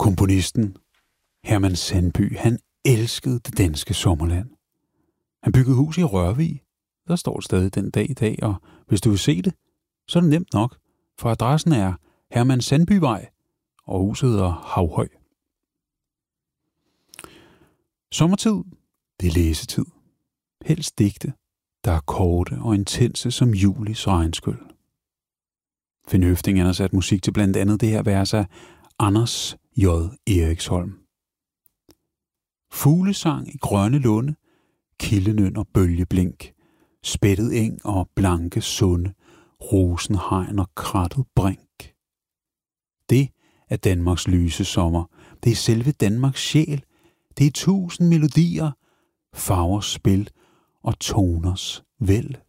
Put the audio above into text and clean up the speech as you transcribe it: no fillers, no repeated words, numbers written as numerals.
Komponisten Herman Sandby, han elskede det danske sommerland. Han byggede hus i Rørvig. Der står stadig den dag i dag, og hvis du vil se det, så er det nemt nok, for adressen er Herman Sandbyvej, og huset hedder Havhøj. Sommertid, det er læsetid. Helst digte, der er korte og intense som julis regnskyl. Finn Høfting har sat musik til blandt andet det her vers af Anders J. Eriksholm. Fuglesang i grønne lunde, kildenøn og bølgeblink, spættet eng og blanke sunde, rosenhegn og krattet brink. Det er Danmarks lyse sommer. Det er selve Danmarks sjæl. Det er 1000 melodier, farvers spil og toners væld.